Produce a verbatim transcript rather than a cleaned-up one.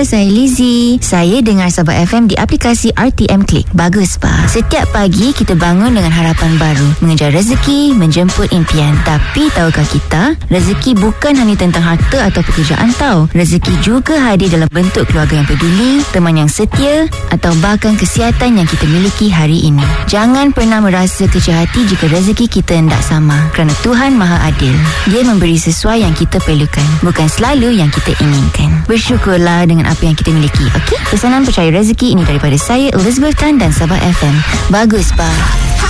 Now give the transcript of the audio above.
Halo, saya Lizzie. Saya dengar Sabah F M di aplikasi R T M Click. Bagus, Pak. Setiap pagi kita bangun dengan harapan baru, mengejar rezeki, menjemput impian. Tapi tahukah kita, rezeki bukan hanya tentang harta atau pekerjaan tahu. Rezeki juga hadir dalam bentuk keluarga yang peduli, teman yang setia, atau bahkan kesihatan yang kita miliki hari ini. Jangan pernah merasa kecil hati jika rezeki kita tidak sama, kerana Tuhan Maha Adil. Dia memberi sesuai yang kita perlukan, bukan selalu yang kita inginkan. Bersyukurlah dengan apa yang kita miliki. Okey? Pesanan percaya rezeki ini daripada saya, Elizabeth Tan dan Sabah F M. Bagus, Pak.